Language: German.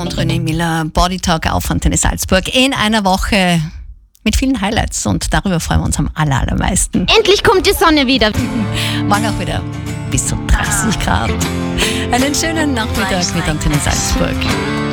und René Miller, Body Talk auf Antenne Salzburg in einer Woche mit vielen Highlights und darüber freuen wir uns am allermeisten. Endlich kommt die Sonne wieder. Morgen auch wieder bis zu 30 Grad. Einen schönen Nachmittag mit Antenne Salzburg.